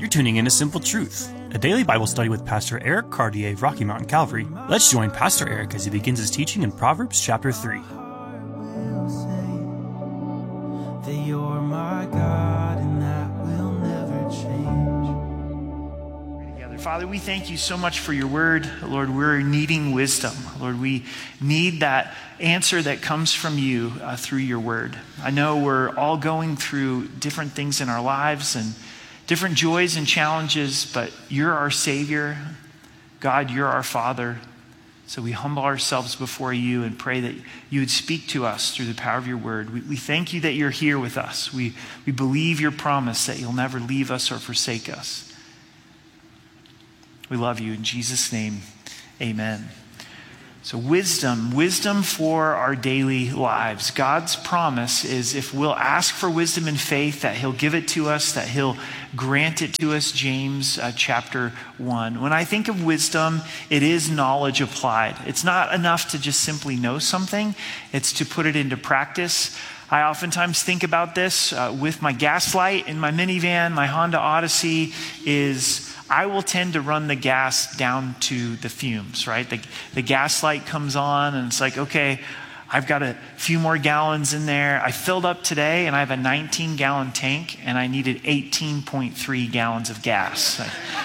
You're tuning in to Simple Truth, a daily Bible study with Pastor Eric Cartier of Rocky Mountain Calvary. Let's join Pastor Eric as he begins his teaching in Proverbs chapter 3. Father, we thank you so much for your word. Lord, we're needing wisdom. Lord, we need that answer that comes from you through your word. I know we're all going through different things in our lives and different joys and challenges, but you're our Savior. God, you're our Father. So we humble ourselves before you and pray that you would speak to us through the power of your word. We thank you that you're here with us. We believe your promise that you'll never leave us or forsake us. We love you in Jesus' name, amen. So wisdom for our daily lives. God's promise is if we'll ask for wisdom and faith, that he'll give it to us, that he'll grant it to us, James chapter 1. When I think of wisdom, it is knowledge applied. It's not enough to just simply know something, it's to put it into practice. I oftentimes think about this with my gas light in my minivan, my Honda Odyssey I will tend to run the gas down to the fumes, right? The gas light comes on and it's like, okay, I've got a few more gallons in there. I filled up today and I have a 19-gallon tank and I needed 18.3 gallons of gas.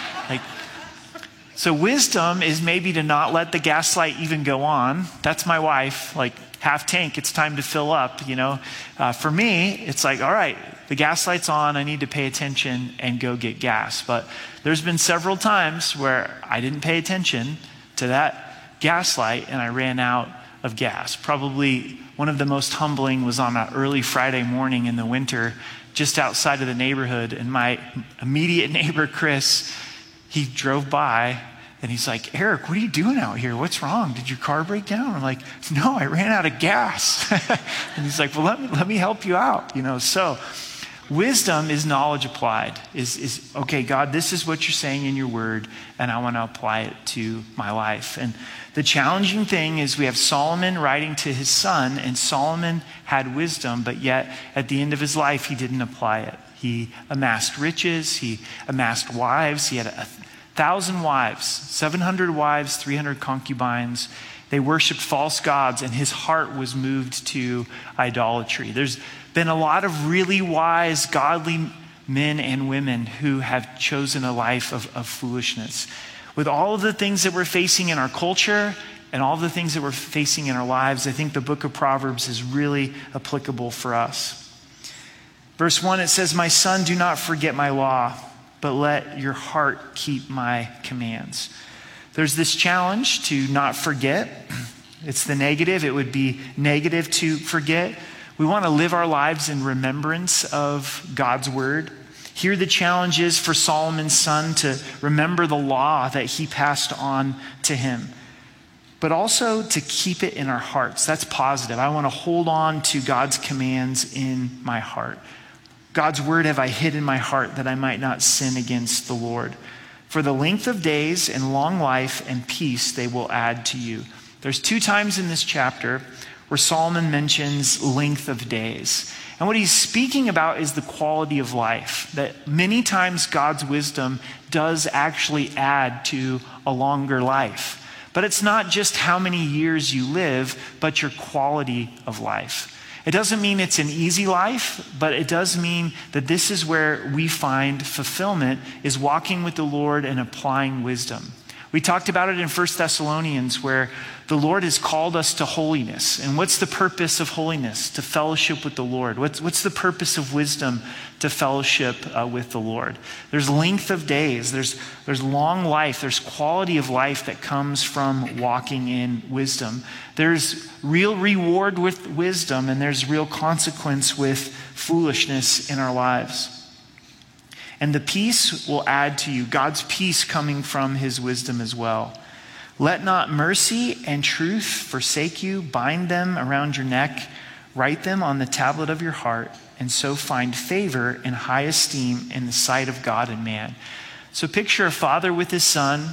So wisdom is maybe to not let the gas light even go on. That's my wife, half tank, it's time to fill up, For me, it's like, all right, the gas light's on, I need to pay attention and go get gas. But there's been several times where I didn't pay attention to that gas light and I ran out of gas. Probably one of the most humbling was on an early Friday morning in the winter, just outside of the neighborhood. And my immediate neighbor, Chris, he drove by and he's like, Eric, what are you doing out here? What's wrong? Did your car break down? I'm like, no, I ran out of gas. And he's like, well, let me help you out. So wisdom is knowledge applied. Is okay, God, this is what you're saying in your word, and I want to apply it to my life. And the challenging thing is we have Solomon writing to his son, and Solomon had wisdom, but yet at the end of his life, he didn't apply it. He amassed riches, he amassed wives, he had 1,000 wives, 700 wives, 300 concubines. They worshiped false gods, and his heart was moved to idolatry. There's been a lot of really wise, godly men and women who have chosen a life of foolishness. With all of the things that we're facing in our culture and all the things that we're facing in our lives, I think the book of Proverbs is really applicable for us. Verse 1, it says, my son, do not forget my law, but let your heart keep my commands. There's this challenge to not forget. It's the negative. It would be negative to forget. We want to live our lives in remembrance of God's word. Here the challenge is for Solomon's son to remember the law that he passed on to him, but also to keep it in our hearts. That's positive. I want to hold on to God's commands in my heart. God's word have I hid in my heart that I might not sin against the Lord. For the length of days and long life and peace they will add to you. There's 2 times in this chapter where Solomon mentions length of days. And what he's speaking about is the quality of life. That many times God's wisdom does actually add to a longer life. But it's not just how many years you live, but your quality of life. It doesn't mean it's an easy life, but it does mean that this is where we find fulfillment, is walking with the Lord and applying wisdom. We talked about it in 1 Thessalonians where the Lord has called us to holiness. And what's the purpose of holiness? To fellowship with the Lord. What's the purpose of wisdom? To fellowship with the Lord. There's length of days. There's long life. There's quality of life that comes from walking in wisdom. There's real reward with wisdom, and there's real consequence with foolishness in our lives. And the peace will add to you, God's peace coming from his wisdom as well. Let not mercy and truth forsake you. Bind them around your neck. Write them on the tablet of your heart, and so find favor and high esteem in the sight of God and man. So picture a father with his son.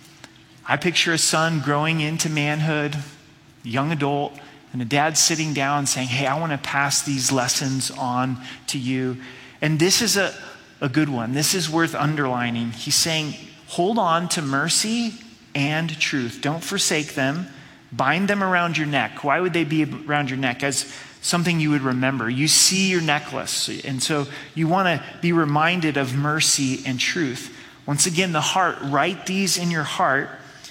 I picture a son growing into manhood, young adult, and a dad sitting down saying, hey, I want to pass these lessons on to you. And this is a good one. This is worth underlining. He's saying, hold on to mercy and truth. Don't forsake them. Bind them around your neck. Why would they be around your neck? As something you would remember. You see your necklace, and so you want to be reminded of mercy and truth. Once again, the heart, write these in your heart,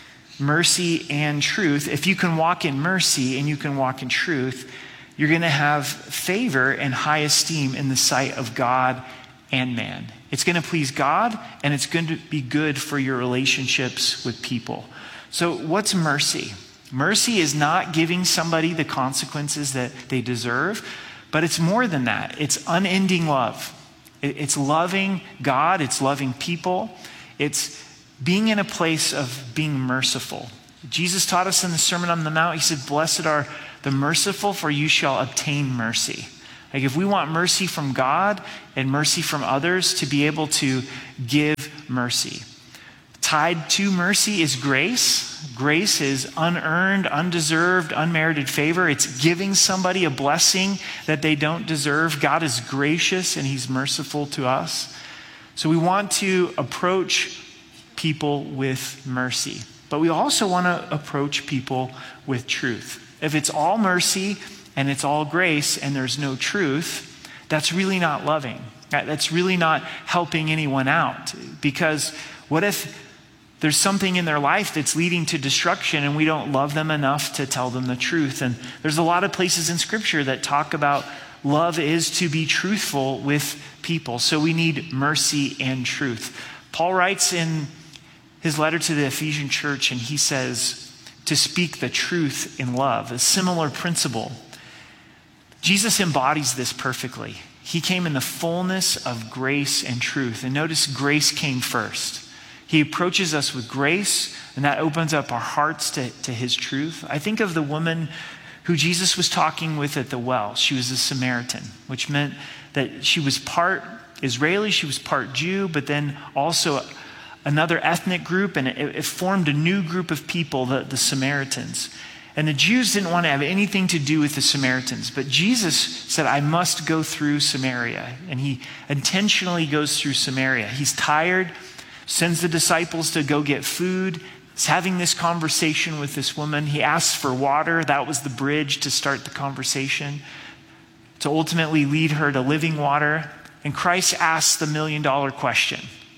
mercy and truth. If you can walk in mercy and you can walk in truth, you're going to have favor and high esteem in the sight of God and man. It's going to please God, and it's going to be good for your relationships with people. So what's mercy? Mercy is not giving somebody the consequences that they deserve, but it's more than that. It's unending love. It's loving God. It's loving people. It's being in a place of being merciful. Jesus taught us in the Sermon on the Mount, he said, blessed are the merciful, for you shall obtain mercy. Like if we want mercy from God and mercy from others, to be able to give mercy. Tied to mercy is grace. Grace is unearned, undeserved, unmerited favor. It's giving somebody a blessing that they don't deserve. God is gracious and he's merciful to us. So we want to approach people with mercy, but we also want to approach people with truth. If it's all mercy and it's all grace and there's no truth, that's really not loving. That's really not helping anyone out, because what if there's something in their life that's leading to destruction and we don't love them enough to tell them the truth? And there's a lot of places in Scripture that talk about love is to be truthful with people. So we need mercy and truth. Paul writes in his letter to the Ephesian church, and he says to speak the truth in love, a similar principle. Jesus embodies this perfectly. He came in the fullness of grace and truth. And notice grace came first. He approaches us with grace, and that opens up our hearts to his truth. I think of the woman who Jesus was talking with at the well. She was a Samaritan, which meant that she was part Israeli, she was part Jew, but then also another ethnic group, and it formed a new group of people, the Samaritans. And the Jews didn't want to have anything to do with the Samaritans, but Jesus said, I must go through Samaria. And he intentionally goes through Samaria. He's tired, sends the disciples to go get food. He's having this conversation with this woman. He asks for water. That was the bridge to start the conversation, to ultimately lead her to living water. And Christ asks the $1 million question.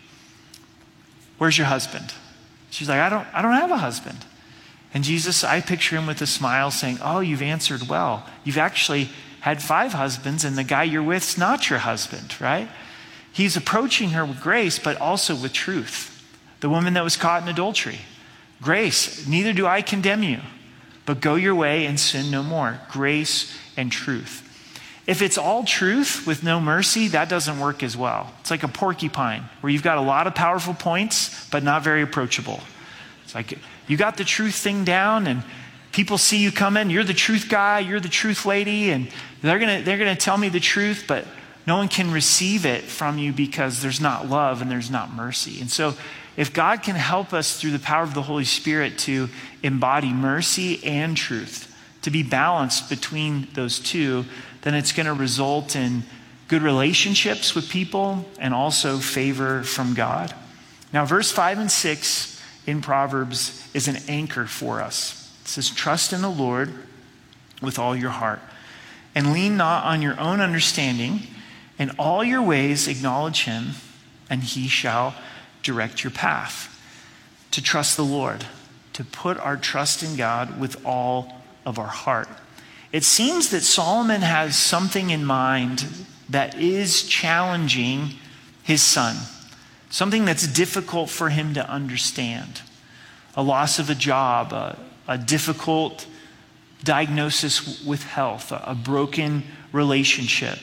Where's your husband? She's like, I don't have a husband. And Jesus, I picture him with a smile saying, oh, you've answered well. You've actually had 5 husbands, and the guy you're with's not your husband, right? He's approaching her with grace, but also with truth. The woman that was caught in adultery. Grace, neither do I condemn you, but go your way and sin no more. Grace and truth. If it's all truth with no mercy, that doesn't work as well. It's like a porcupine where you've got a lot of powerful points, but not very approachable. It's like you got the truth thing down, and people see you coming. You're the truth guy. You're the truth lady, and they're gonna tell me the truth, but no one can receive it from you because there's not love and there's not mercy. And so if God can help us through the power of the Holy Spirit to embody mercy and truth, to be balanced between those two, then it's going to result in good relationships with people and also favor from God. Now, verse 5 and 6 in Proverbs is an anchor for us. It says, trust in the Lord with all your heart, and lean not on your own understanding. In all your ways acknowledge him, and he shall direct your path. To trust the Lord, to put our trust in God with all of our heart. It seems that Solomon has something in mind that is challenging his son, something that's difficult for him to understand. A loss of a job, a difficult diagnosis with health, a broken relationship,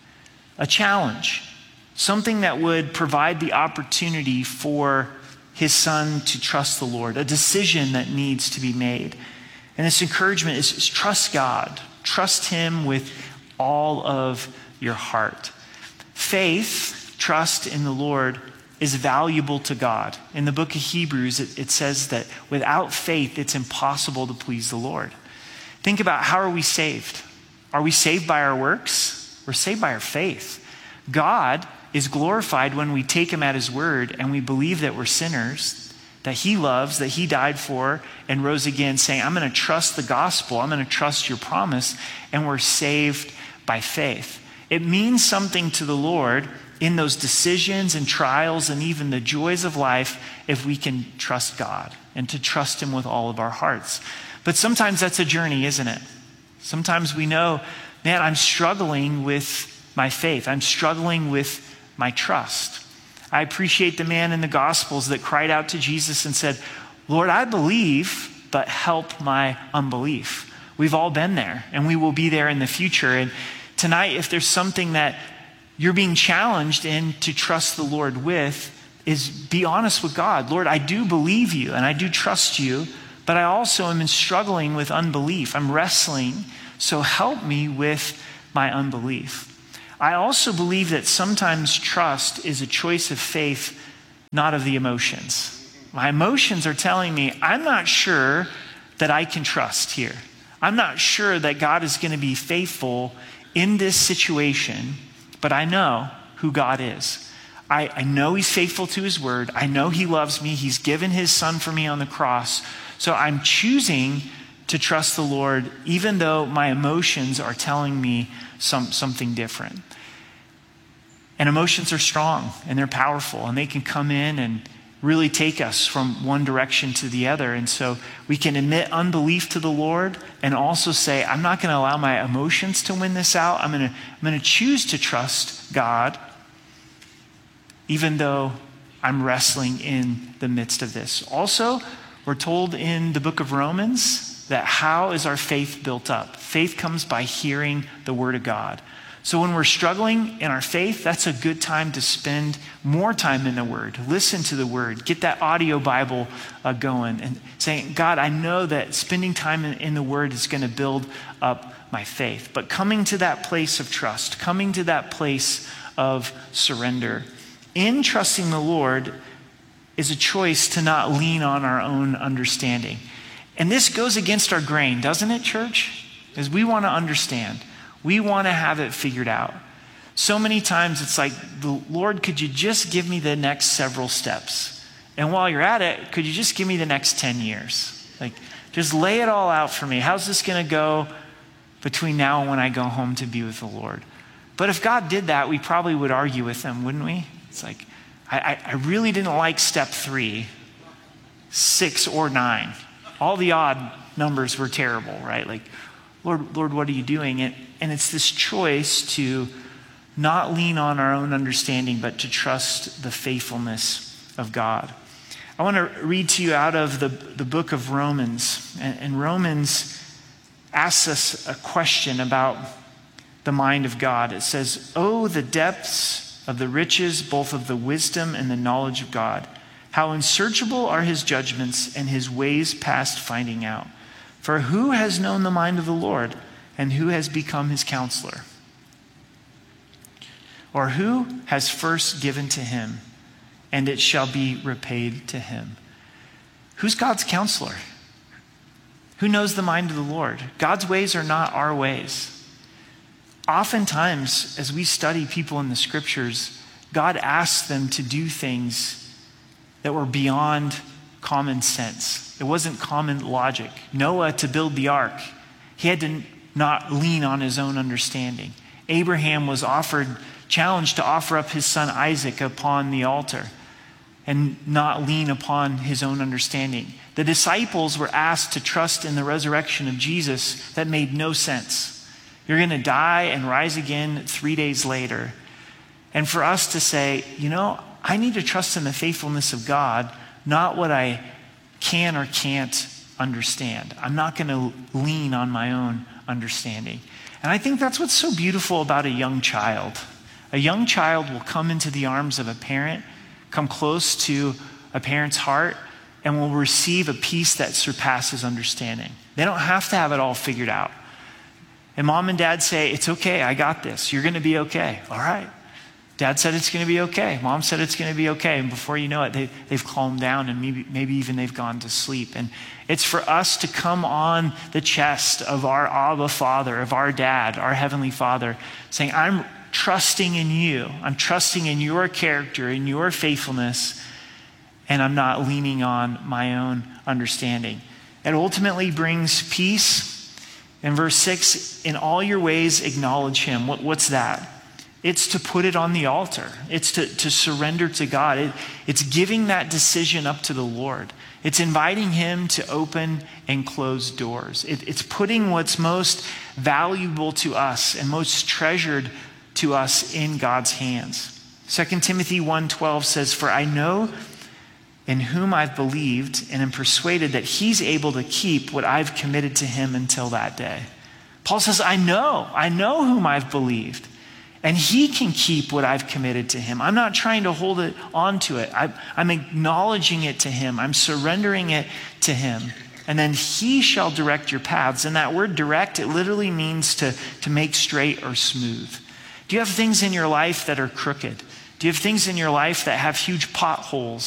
a challenge, something that would provide the opportunity for his son to trust the Lord, a decision that needs to be made. And this encouragement is trust God. Trust him with all of your heart. Faith, trust in the Lord, is valuable to God. In the book of Hebrews, it says that without faith, it's impossible to please the Lord. Think about, how are we saved? Are we saved by our works? We're saved by our faith. God is glorified when we take him at his word and we believe that we're sinners, that he loves, that he died for and rose again, saying, I'm going to trust the gospel, I'm going to trust your promise, and we're saved by faith. It means something to the Lord in those decisions and trials and even the joys of life if we can trust God and to trust him with all of our hearts. But sometimes that's a journey, isn't it? Sometimes we know, man, I'm struggling with my faith. I'm struggling with my trust. I appreciate the man in the Gospels that cried out to Jesus and said, Lord, I believe, but help my unbelief. We've all been there, and we will be there in the future. And tonight, if there's something that you're being challenged in to trust the Lord with, is be honest with God. Lord, I do believe you, and I do trust you, but I also am struggling with unbelief. I'm wrestling, so help me with my unbelief. I also believe that sometimes trust is a choice of faith, not of the emotions. My emotions are telling me, I'm not sure that I can trust here. I'm not sure that God is going to be faithful in this situation, but I know who God is. I know he's faithful to his word. I know he loves me. He's given his son for me on the cross. So I'm choosing to trust the Lord, even though my emotions are telling me something different. And emotions are strong and they're powerful, and they can come in and really take us from one direction to the other. And so we can admit unbelief to the Lord and also say, I'm not going to allow my emotions to win this out. I'm going to choose to trust God, even though I'm wrestling in the midst of this. Also, we're told in the book of Romans that how is our faith built up? Faith comes by hearing the word of God. So when we're struggling in our faith, that's a good time to spend more time in the word. Listen to the word. Get that audio Bible going and saying, God, I know that spending time in the word is going to build up my faith. But coming to that place of trust, coming to that place of surrender, in trusting the Lord is a choice to not lean on our own understanding. And this goes against our grain, doesn't it, church? Because we want to understand. We want to have it figured out. So many times it's like, Lord, could you just give me the next several steps? And while you're at it, could you just give me the next 10 years? Like, just lay it all out for me. How's this going to go between now and when I go home to be with the Lord? But if God did that, we probably would argue with him, wouldn't we? It's like, I really didn't like step 3, 6, or 9. All the odd numbers were terrible, right? Like, Lord, what are you doing? And it's this choice to not lean on our own understanding, but to trust the faithfulness of God. I want to read to you out of the book of Romans. And Romans asks us a question about the mind of God. It says, "Oh, the depths of the riches, both of the wisdom and the knowledge of God. How unsearchable are his judgments and his ways past finding out. For who has known the mind of the Lord, and who has become his counselor? Or who has first given to him, and it shall be repaid to him?" Who's God's counselor? Who knows the mind of the Lord? God's ways are not our ways. Oftentimes, as we study people in the scriptures, God asks them to do things that were beyond common sense. It wasn't common logic. Noah, to build the ark, he had to not lean on his own understanding. Abraham was challenged to offer up his son Isaac upon the altar and not lean upon his own understanding. The disciples were asked to trust in the resurrection of Jesus that made no sense. You're going to die and rise again 3 days later. And for us to say, I need to trust in the faithfulness of God, not what I can or can't understand. I'm not going to lean on my own understanding. And I think that's what's so beautiful about a young child. A young child will come into the arms of a parent, come close to a parent's heart, and will receive a peace that surpasses understanding. They don't have to have it all figured out. And mom and dad say, it's okay, I got this. You're going to be okay. All right. Dad said it's going to be okay. Mom said it's going to be okay. And before you know it, they've calmed down, and maybe even they've gone to sleep. And it's for us to come on the chest of our Abba Father, of our dad, our Heavenly Father, saying, I'm trusting in you. I'm trusting in your character, in your faithfulness, and I'm not leaning on my own understanding. It ultimately brings peace. In verse 6, in all your ways acknowledge him. What's that? It's to put it on the altar. It's to surrender to God. It's giving that decision up to the Lord. It's inviting him to open and close doors. It's putting what's most valuable to us and most treasured to us in God's hands. 2 Timothy 1:12 says, "For I know in whom I've believed and am persuaded that he's able to keep what I've committed to him until that day." Paul says, I know whom I've believed, and he can keep what I've committed to him. I'm not trying to hold it onto it. I'm acknowledging it to him. I'm surrendering it to him. And then he shall direct your paths. And that word direct, it literally means to make straight or smooth. Do you have things in your life that are crooked? Do you have things in your life that have huge potholes